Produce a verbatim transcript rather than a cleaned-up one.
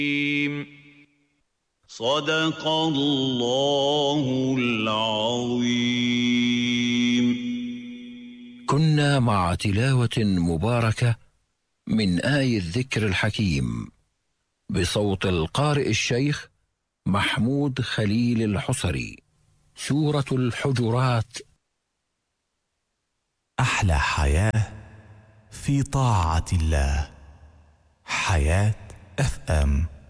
صدق الله العظيم. كنا مع تلاوة مباركة من آي الذكر الحكيم بصوت القارئ الشيخ محمود خليل الحصري، سورة الحجرات. أحلى حياة في طاعة الله. حياة اف ام.